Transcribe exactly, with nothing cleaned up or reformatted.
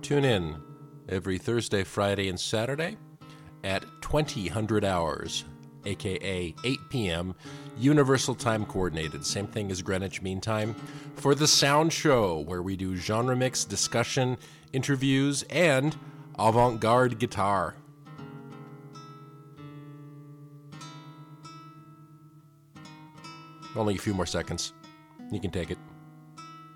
Tune in every Thursday, Friday, and Saturday at twenty hundred hours, aka eight p.m. Universal Time Coordinated, same thing as Greenwich Mean Time, for The Sound Show, where we do genre mix, discussion, interviews, and avant-garde guitar. Only a few more seconds. You can take it.